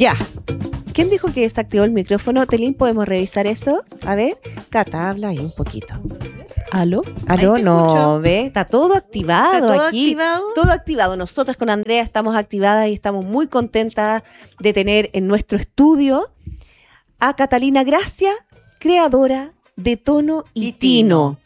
Ya. ¿Quién dijo que desactivó el micrófono? Telín, ¿podemos revisar eso? A ver, Cata, habla ahí un poquito. ¿Aló? ¿Aló? No, escucho. ¿ve? Está todo activado. ¿Está todo aquí. activado? Todo activado. Nosotras con Andrea estamos activadas y estamos muy contentas de tener en nuestro estudio a Catalina Gracia, creadora de Tono y Tino.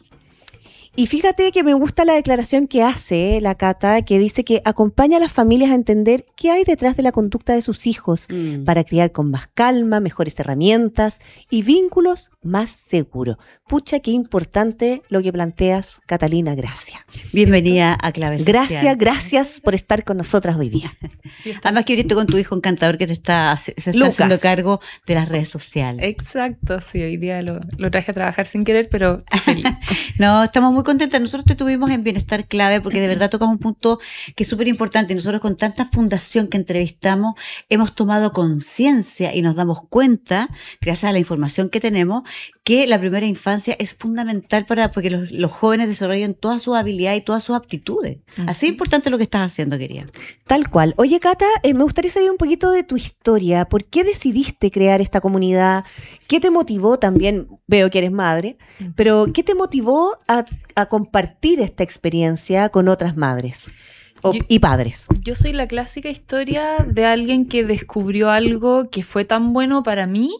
Y fíjate que me gusta la declaración que hace la Cata, que dice que acompaña a las familias a entender qué hay detrás de la conducta de sus hijos para criar con más calma, mejores herramientas y vínculos más seguros. Pucha, qué importante lo que planteas, Catalina, gracias. Bienvenida a Clave Social. Gracias por estar con nosotras hoy día. Además que viniste con tu hijo encantador que se está Lucas. haciendo cargo de las redes sociales. Exacto, sí, hoy día lo traje a trabajar sin querer, pero feliz. No, estamos muy contentas. Nosotros te tuvimos en Bienestar Clave porque de verdad tocamos un punto que es súper importante. Nosotros con tanta fundación que entrevistamos hemos tomado conciencia y nos damos cuenta, gracias a la información que tenemos, que la primera infancia es fundamental porque los jóvenes desarrollen todas sus habilidades y todas sus aptitudes. Así es importante lo que estás haciendo, querida. Tal cual. Oye, Cata, me gustaría saber un poquito de tu historia. ¿Por qué decidiste crear esta comunidad? ¿Qué te motivó también? Veo que eres madre, pero ¿qué te motivó a compartir esta experiencia con otras madres y padres? Yo soy la clásica historia de alguien que descubrió algo que fue tan bueno para mí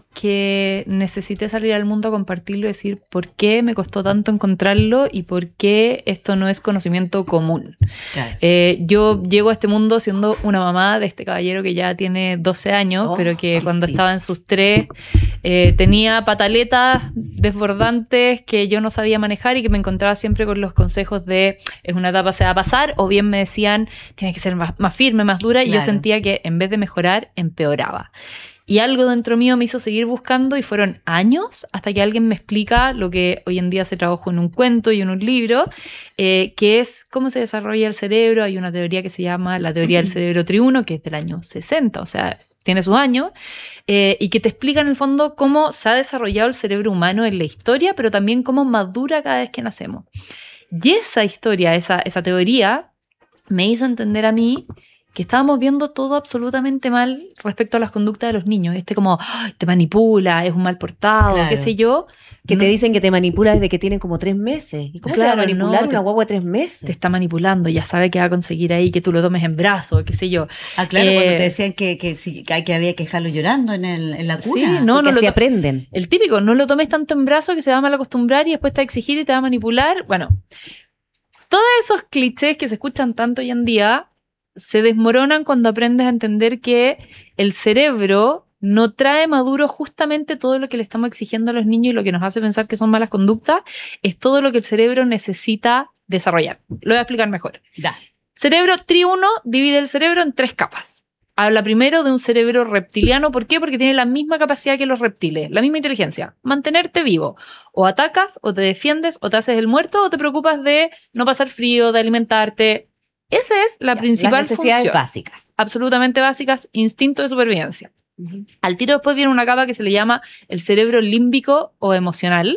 que necesité salir al mundo a compartirlo y decir por qué me costó tanto encontrarlo y por qué esto no es conocimiento común. Claro. Yo llego a este mundo siendo una mamá de este caballero que ya tiene 12 años, pero que cuando estaba en sus 3 tenía pataletas desbordantes que yo no sabía manejar y que me encontraba siempre con los consejos de es una etapa, se va a pasar, o bien me decían tienes que ser más firme, más dura, y yo sentía que en vez de mejorar, empeoraba. Y algo dentro mío me hizo seguir buscando y fueron años hasta que alguien me explica lo que hoy en día se trabajó en un cuento y en un libro, que es cómo se desarrolla el cerebro. Hay una teoría que se llama la teoría del cerebro triuno, que es del año 60, o sea, tiene sus años, y que te explica en el fondo cómo se ha desarrollado el cerebro humano en la historia, pero también cómo madura cada vez que nacemos. Y esa historia, esa teoría, me hizo entender a mí que estábamos viendo todo absolutamente mal respecto a las conductas de los niños. Como, te manipula, es un mal portado, qué sé yo. Que te dicen que te manipula desde que tienen como 3 meses. ¿Y cómo te va a manipular una guagua de 3 meses? Te está manipulando, ya sabe que va a conseguir ahí que tú lo tomes en brazos, qué sé yo. Ah, claro, cuando te decían que había que dejarlo llorando en la cuna. Sí, no así aprenden. El típico, no lo tomes tanto en brazos que se va a mal acostumbrar y después te va a exigir y te va a manipular. Bueno, todos esos clichés que se escuchan tanto hoy en día se desmoronan cuando aprendes a entender que el cerebro no trae maduro justamente todo lo que le estamos exigiendo a los niños y lo que nos hace pensar que son malas conductas, es todo lo que el cerebro necesita desarrollar. Lo voy a explicar mejor. Cerebro triuno divide el cerebro en 3 capas. Habla primero de un cerebro reptiliano. ¿Por qué? Porque tiene la misma capacidad que los reptiles, la misma inteligencia. Mantenerte vivo. O atacas, o te defiendes, o te haces el muerto, o te preocupas de no pasar frío, de alimentarte. Esa es la principal las necesidades función. básicas. Absolutamente básicas, instinto de supervivencia. Al tiro después viene una capa que se le llama el cerebro límbico o emocional,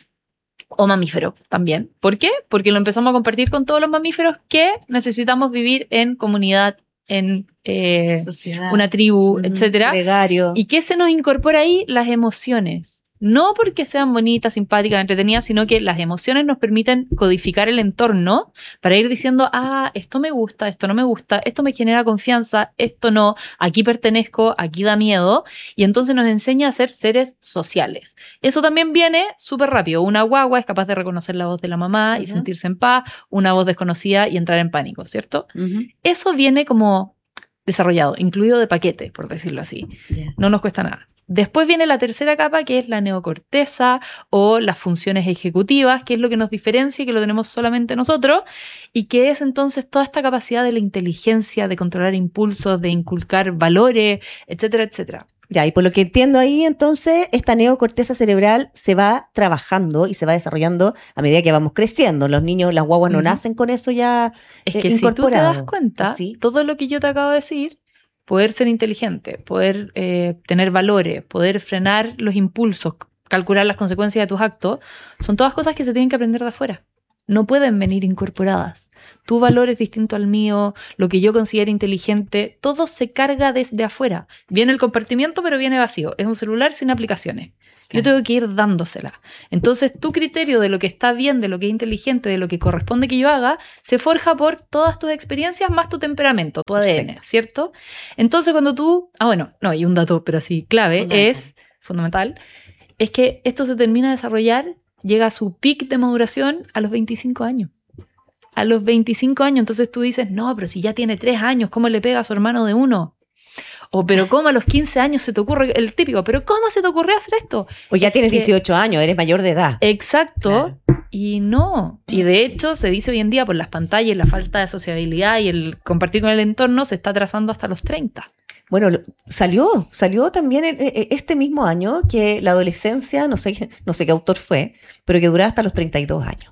o mamífero también. ¿Por qué? Porque lo empezamos a compartir con todos los mamíferos que necesitamos vivir en comunidad, en una tribu, etcétera. Gregario. ¿Y qué se nos incorpora ahí? Las emociones. No porque sean bonitas, simpáticas, entretenidas, sino que las emociones nos permiten codificar el entorno para ir diciendo, esto me gusta, esto no me gusta, esto me genera confianza, esto no, aquí pertenezco, aquí da miedo, y entonces nos enseña a ser seres sociales. Eso también viene súper rápido. Una guagua es capaz de reconocer la voz de la mamá y sentirse en paz, una voz desconocida y entrar en pánico, ¿cierto? Eso viene como desarrollado, incluido de paquete, por decirlo así. No nos cuesta nada. Después viene la tercera capa, que es la neocorteza o las funciones ejecutivas, que es lo que nos diferencia y que lo tenemos solamente nosotros, y que es entonces toda esta capacidad de la inteligencia, de controlar impulsos, de inculcar valores, etcétera, etcétera. Ya, y por lo que entiendo ahí, entonces, esta neocorteza cerebral se va trabajando y se va desarrollando a medida que vamos creciendo. Los niños, las guaguas no nacen con eso ya es que incorporado. Si tú te das cuenta, todo lo que yo te acabo de decir, poder ser inteligente, poder tener valores, poder frenar los impulsos, calcular las consecuencias de tus actos, son todas cosas que se tienen que aprender de afuera. no pueden venir incorporadas. Tu valor es distinto al mío, lo que yo considero inteligente, todo se carga desde afuera. Viene el compartimiento, pero viene vacío. Es un celular sin aplicaciones. Yo tengo que ir dándosela. Entonces, tu criterio de lo que está bien, de lo que es inteligente, de lo que corresponde que yo haga, se forja por todas tus experiencias más tu temperamento, tu ADN, perfecto, ¿cierto? Entonces, cuando tú... y un dato, pero sí, clave, fundamental, es que esto se termina de desarrollar, llega a su pic de maduración a los 25 años. A los 25 años, entonces tú dices, no, pero si ya tiene 3 años, ¿cómo le pega a su hermano de 1? O, pero ¿cómo a los 15 años se te ocurre? El típico, ¿pero cómo se te ocurrió hacer esto? O ya tienes 18 años, eres mayor de edad. Exacto. Claro. Y no. Y de hecho, se dice hoy en día por las pantallas y la falta de sociabilidad y el compartir con el entorno, se está atrasando hasta los 30. Bueno, salió también este mismo año que la adolescencia, no sé qué autor fue, pero que duraba hasta los 32 años.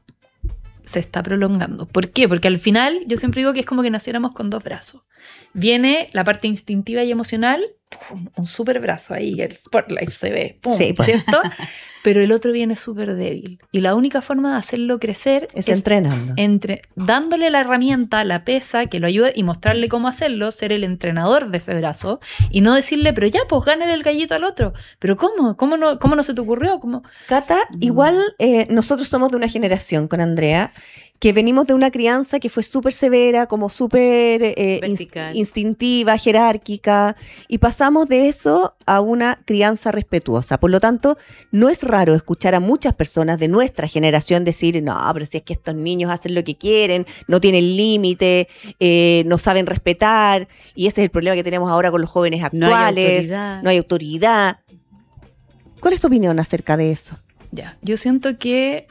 Se está prolongando. ¿Por qué? Porque al final yo siempre digo que es como que naciéramos con 2 brazos. Viene la parte instintiva y emocional, ¡pum!, un súper brazo ahí, el Spotlight se ve, ¡pum!, sí, pues. ¿Cierto? Pero el otro viene súper débil. Y la única forma de hacerlo crecer es entrenando. Dándole la herramienta, la pesa, que lo ayude y mostrarle cómo hacerlo, ser el entrenador de ese brazo y no decirle, pero ya, pues gánale el gallito al otro. ¿Pero cómo? ¿Cómo no se te ocurrió? ¿Cómo? Cata, igual nosotros somos de una generación con Andrea que venimos de una crianza que fue súper severa, como súper instintiva, jerárquica, y pasamos de eso a una crianza respetuosa. Por lo tanto, no es raro escuchar a muchas personas de nuestra generación decir, no, pero si es que estos niños hacen lo que quieren, no tienen límite, no saben respetar, y ese es el problema que tenemos ahora con los jóvenes actuales. No hay autoridad. ¿Cuál es tu opinión acerca de eso? Ya, yo siento que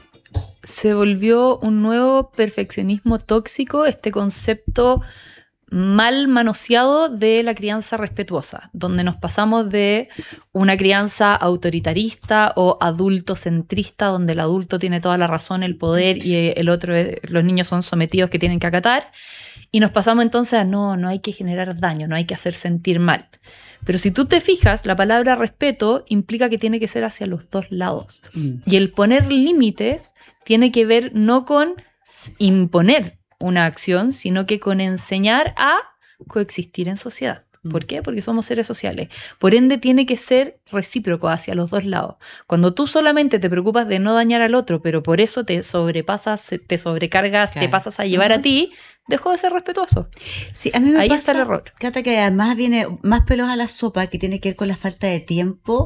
se volvió un nuevo perfeccionismo tóxico, este concepto mal manoseado de la crianza respetuosa, donde nos pasamos de una crianza autoritarista o adultocentrista, donde el adulto tiene toda la razón, el poder, y el otro, los niños son sometidos que tienen que acatar, y nos pasamos entonces a no hay que generar daño, no hay que hacer sentir mal. Pero si tú te fijas, la palabra respeto implica que tiene que ser hacia los 2 lados. Y el poner límites tiene que ver no con imponer una acción, sino que con enseñar a coexistir en sociedad. ¿Por qué? Porque somos seres sociales. Por ende, tiene que ser recíproco hacia los 2 lados. Cuando tú solamente te preocupas de no dañar al otro, pero por eso te sobrepasas, te sobrecargas, claro, te pasas a llevar a ti, dejó de ser respetuoso. Sí, a mí me Ahí pasa, está el error. Cata, que además viene más pelos a la sopa, que tiene que ver con la falta de tiempo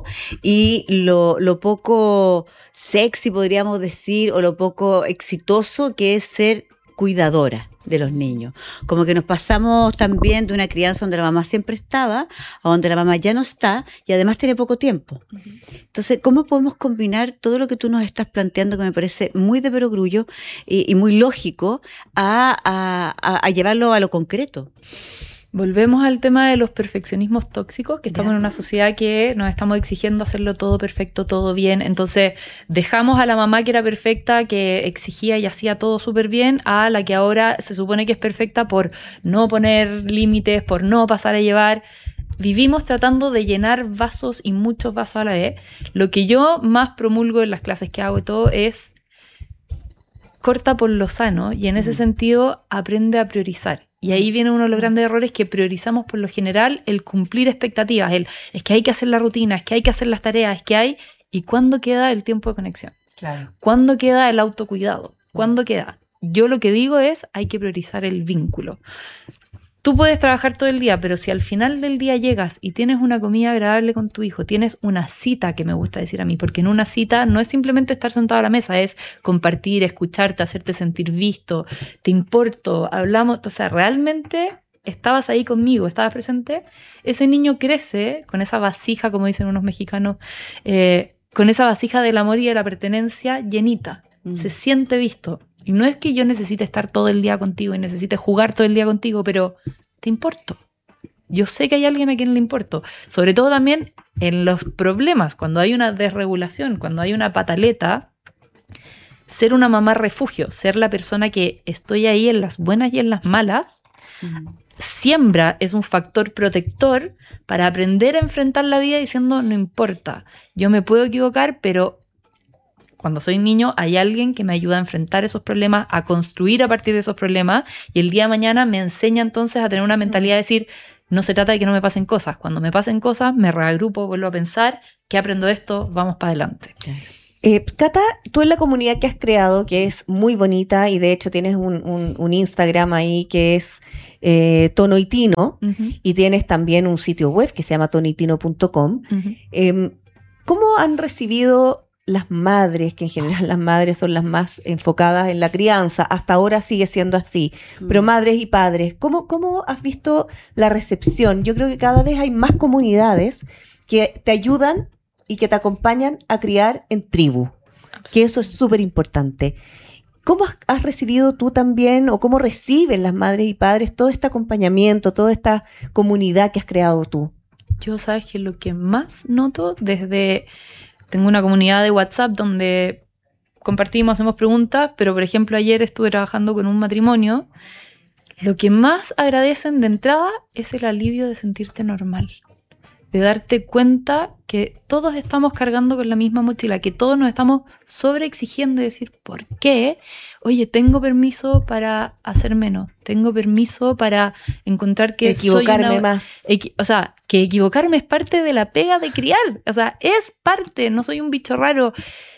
y lo poco sexy, podríamos decir, o lo poco exitoso que es ser cuidadora de los niños. Como que nos pasamos también de una crianza donde la mamá siempre estaba a donde la mamá ya no está y además tiene poco tiempo. Entonces, ¿cómo podemos combinar todo lo que tú nos estás planteando, que me parece muy de perogrullo y muy lógico, a llevarlo a lo concreto? Volvemos al tema de los perfeccionismos tóxicos, que estamos en una sociedad que nos estamos exigiendo hacerlo todo perfecto, todo bien. Entonces dejamos a la mamá que era perfecta, que exigía y hacía todo súper bien, a la que ahora se supone que es perfecta por no poner límites, por no pasar a llevar. Vivimos tratando de llenar vasos y muchos vasos a la vez. Lo que yo más promulgo en las clases que hago y todo es corta por lo sano, y en ese sentido aprende a priorizar. Y ahí viene uno de los grandes errores, que priorizamos por lo general el cumplir expectativas, es que hay que hacer la rutina, es que hay que hacer las tareas, ¿y cuándo queda el tiempo de conexión? Claro. ¿Cuándo queda el autocuidado? ¿Cuándo queda? Yo lo que digo es, hay que priorizar el vínculo. Tú puedes trabajar todo el día, pero si al final del día llegas y tienes una comida agradable con tu hijo, tienes una cita, que me gusta decir a mí, porque en una cita no es simplemente estar sentado a la mesa, es compartir, escucharte, hacerte sentir visto, te importo, hablamos, o sea, realmente estabas ahí conmigo, estabas presente. Ese niño crece con esa vasija, como dicen unos mexicanos, con esa vasija del amor y de la pertenencia llenita, se siente visto. Y no es que yo necesite estar todo el día contigo y necesite jugar todo el día contigo, pero te importo. Yo sé que hay alguien a quien le importo. Sobre todo también en los problemas, cuando hay una desregulación, cuando hay una pataleta, ser una mamá refugio, ser la persona que estoy ahí en las buenas y en las malas, siembra, es un factor protector para aprender a enfrentar la vida diciendo, no importa, yo me puedo equivocar, pero cuando soy niño hay alguien que me ayuda a enfrentar esos problemas, a construir a partir de esos problemas, y el día de mañana me enseña entonces a tener una mentalidad de decir, no se trata de que no me pasen cosas. Cuando me pasen cosas, me reagrupo, vuelvo a pensar, ¿qué aprendo de esto? Vamos para adelante. Cata, tú en la comunidad que has creado, que es muy bonita, y de hecho tienes un Instagram ahí que es Tono y Tino, y tienes también un sitio web que se llama tonoytino.com. ¿Cómo han recibido las madres, que en general las madres son las más enfocadas en la crianza? Hasta ahora sigue siendo así, pero madres y padres, ¿cómo has visto la recepción? Yo creo que cada vez hay más comunidades que te ayudan y que te acompañan a criar en tribu, que eso es súper importante. ¿Cómo has recibido tú también, o cómo reciben las madres y padres todo este acompañamiento, toda esta comunidad que has creado tú? Yo, sabes que lo que más noto tengo una comunidad de WhatsApp donde compartimos, hacemos preguntas, pero por ejemplo ayer estuve trabajando con un matrimonio. Lo que más agradecen de entrada es el alivio de sentirte normal, de darte cuenta que todos estamos cargando con la misma mochila, que todos nos estamos sobreexigiendo y decir, ¿por qué? Oye, tengo permiso para hacer menos, tengo permiso para encontrar que equivocarme más. O sea, que equivocarme es parte de la pega de criar, o sea, es parte, no soy un bicho raro.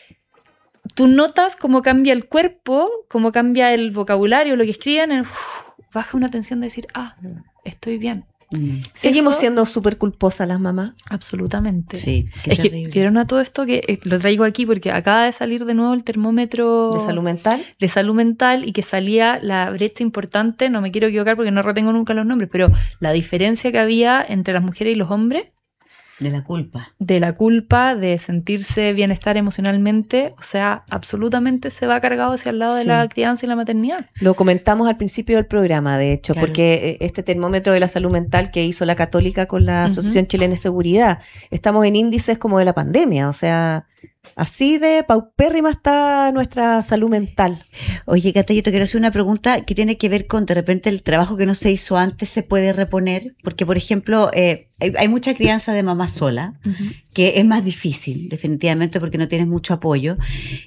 Tú notas cómo cambia el cuerpo, cómo cambia el vocabulario, lo que escriben, baja una tensión de decir, estoy bien. ¿Seguimos siendo súper culposas las mamás? Absolutamente. Sí, es que vieron a todo esto que lo traigo aquí porque acaba de salir de nuevo el termómetro de salud mental. De salud mental, y que salía la brecha importante, no me quiero equivocar porque no retengo nunca los nombres, pero la diferencia que había entre las mujeres y los hombres. De la culpa. De la culpa, de sentirse bienestar emocionalmente, o sea, absolutamente se va cargado hacia el lado de la crianza y la maternidad. Lo comentamos al principio del programa, de hecho, claro, porque este termómetro de la salud mental que hizo la Católica con la Asociación Chilena de Seguridad, estamos en índices como de la pandemia, o sea, así de paupérrima está nuestra salud mental. Oye, Cata, yo te quiero hacer una pregunta que tiene que ver con, de repente, el trabajo que no se hizo antes se puede reponer, porque, por ejemplo, hay mucha crianza de mamá sola, que es más difícil, definitivamente, porque no tienes mucho apoyo,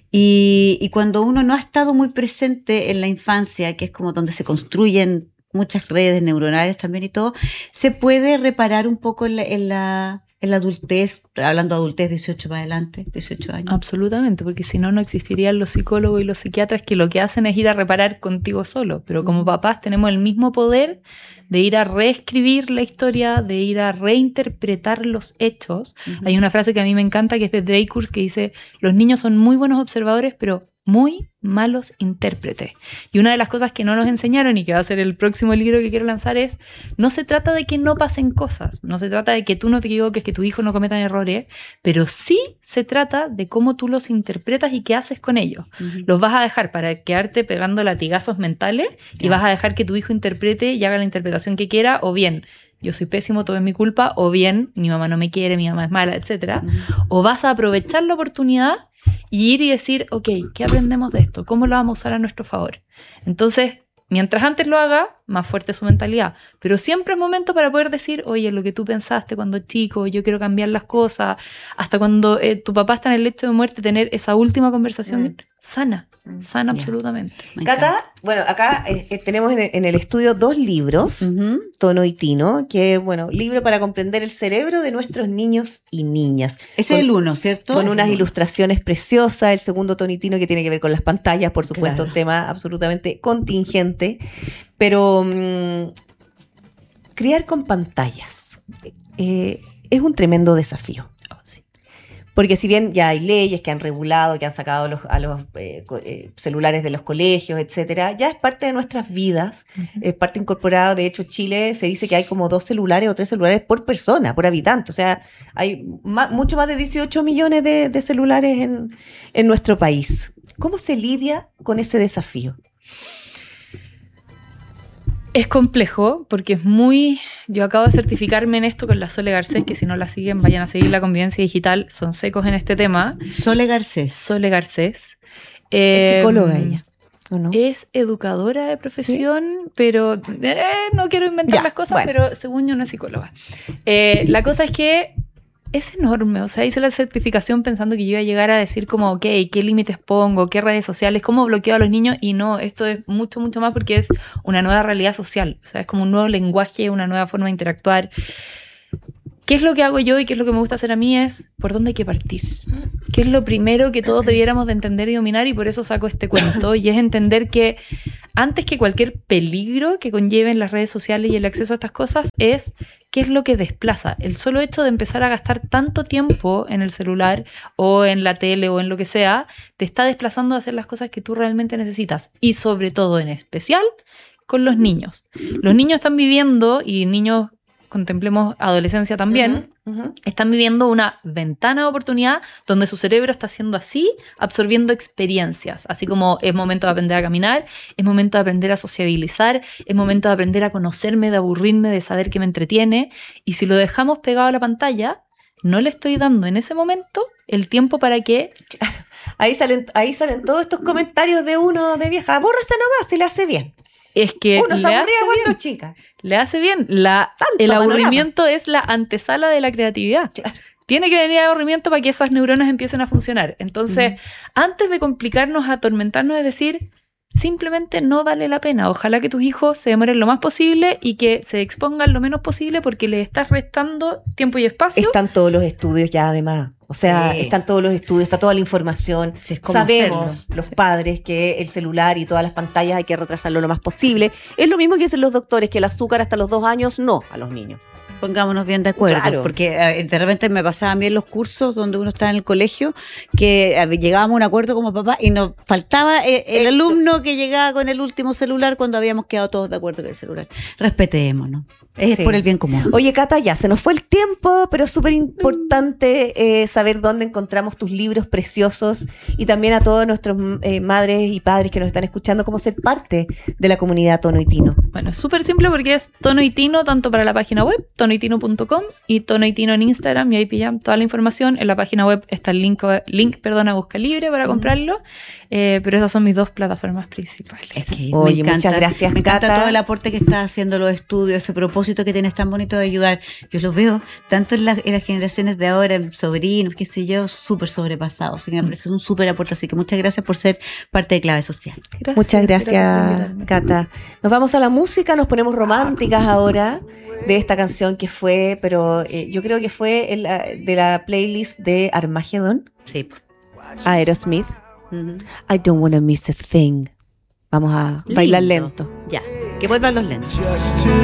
y cuando uno no ha estado muy presente en la infancia, que es como donde se construyen muchas redes neuronales también y todo, se puede reparar un poco en la adultez, hablando de adultez 18 para adelante, 18 años. Absolutamente, porque si no, no existirían los psicólogos y los psiquiatras que lo que hacen es ir a reparar contigo solo. Pero como papás tenemos el mismo poder de ir a reescribir la historia, de ir a reinterpretar los hechos. Hay una frase que a mí me encanta, que es de Drakurs, que dice, los niños son muy buenos observadores, pero muy malos intérpretes. Y una de las cosas que no nos enseñaron y que va a ser el próximo libro que quiero lanzar es, no se trata de que no pasen cosas, no se trata de que tú no te equivoques, que tu hijo no cometa errores, pero sí se trata de cómo tú los interpretas y qué haces con ellos. Los vas a dejar para quedarte pegando latigazos mentales y vas a dejar que tu hijo interprete y haga la interpretación que quiera, o bien, yo soy pésimo, todo es mi culpa, o bien, mi mamá no me quiere, mi mamá es mala, etc. O vas a aprovechar la oportunidad y ir y decir, ok, ¿qué aprendemos de esto? ¿Cómo lo vamos a usar a nuestro favor? Entonces, mientras antes lo haga, más fuerte es su mentalidad. Pero siempre es momento para poder decir, oye, lo que tú pensaste cuando chico, yo quiero cambiar las cosas, hasta cuando tu papá está en el lecho de muerte, tener esa última conversación sana absolutamente. Cata, bueno, acá tenemos en el estudio 2 libros, Tono y Tino, que bueno, libro para comprender el cerebro de nuestros niños y niñas. Ese es el 1, ¿cierto? Con unas ilustraciones preciosas. El segundo, Tono y Tino, que tiene que ver con las pantallas, por supuesto, un tema absolutamente contingente. Pero criar con pantallas es un tremendo desafío. Porque si bien ya hay leyes que han regulado, que han sacado a los celulares de los colegios, etcétera, ya es parte de nuestras vidas, es parte incorporada. De hecho, Chile se dice que hay como 2 celulares o 3 celulares por persona, por habitante. O sea, hay mucho más de 18 millones de celulares en nuestro país. ¿Cómo se lidia con ese desafío? Es complejo porque es muy... Yo acabo de certificarme en esto con la Sole Garcés, que si no la siguen, vayan a seguir la Convivencia Digital, son secos en este tema. Sole Garcés. Sole Garcés. Es psicóloga ella, ¿o no? Es educadora de profesión, ¿sí? Pero no quiero inventar las cosas, bueno. Pero según yo no es psicóloga. La cosa es que es enorme. O sea, hice la certificación pensando que yo iba a llegar a decir como, ok, ¿qué límites pongo? ¿Qué redes sociales? ¿Cómo bloqueo a los niños? Y no, esto es mucho, mucho más porque es una nueva realidad social. O sea, es como un nuevo lenguaje, una nueva forma de interactuar. ¿Qué es lo que hago yo y qué es lo que me gusta hacer a mí? Es por dónde hay que partir. ¿Qué es lo primero que todos debiéramos de entender y dominar? Y por eso saco este cuento. Y es entender que antes que cualquier peligro que conlleven las redes sociales y el acceso a estas cosas es qué es lo que desplaza. El solo hecho de empezar a gastar tanto tiempo en el celular o en la tele o en lo que sea, te está desplazando a hacer las cosas que tú realmente necesitas. Y sobre todo, en especial, con los niños. Los niños están viviendo, y niños, contemplemos adolescencia también, están viviendo una ventana de oportunidad donde su cerebro está haciendo así, absorbiendo experiencias, así como es momento de aprender a caminar, es momento de aprender a sociabilizar, es momento de aprender a conocerme, de aburrirme, de saber qué me entretiene, y si lo dejamos pegado a la pantalla, no le estoy dando en ese momento el tiempo para que... Claro. Ahí salen todos estos comentarios de uno de vieja, bórrase nomás, se le hace bien. Es que uno se aburría cuando chica. Le hace bien. El aburrimiento es la antesala de la creatividad. Claro. Tiene que venir el aburrimiento para que esas neuronas empiecen a funcionar. Entonces, antes de complicarnos, atormentarnos, es decir, simplemente no vale la pena. Ojalá que tus hijos se demoren lo más posible y que se expongan lo menos posible porque les estás restando tiempo y espacio. Están todos los estudios ya, además. O sea, están todos los estudios, está toda la información. Sí, es como sabemos los padres que el celular y todas las pantallas hay que retrasarlo lo más posible. Es lo mismo que dicen los doctores, que el azúcar hasta los 2 años no a los niños. Pongámonos bien de acuerdo, Claro. porque de repente me pasaban bien los cursos donde uno está en el colegio, que llegábamos a un acuerdo como papá y nos faltaba el alumno que llegaba con el último celular cuando habíamos quedado todos de acuerdo con el celular. Respetémonos, es Sí. por el bien común. Oye, Cata, ya se nos fue el tiempo, pero es súper importante saber dónde encontramos tus libros preciosos y también a todos nuestros madres y padres que nos están escuchando, cómo ser parte de la comunidad Tono y Tino. Bueno, es súper simple porque es Tono y Tino, tanto para la página web, tonoytino.com, y Tono y Tino en Instagram, y ahí pillan toda la información. En la página web está el link a Busca Libre para comprarlo, pero esas son mis 2 plataformas principales. Es que Oye, muchas gracias, me encanta Cata. todo el aporte que está haciendo los estudios, ese propósito que tienes tan bonito de ayudar. Yo lo veo tanto en las generaciones de ahora, en sobrinos, qué sé yo, súper sobrepasados. Así que me parece un súper aporte. Así que muchas gracias por ser parte de Clave Social. Muchas por gracias, invitarme. Cata. Nos vamos a la música, nos ponemos románticas ahora de esta canción que fue, pero yo creo que fue de la playlist de Armageddon, Sí. Aerosmith. Ujú. I don't wanna miss a thing. Vamos a bailar lento. Ya, que vuelvan los lentos. Just to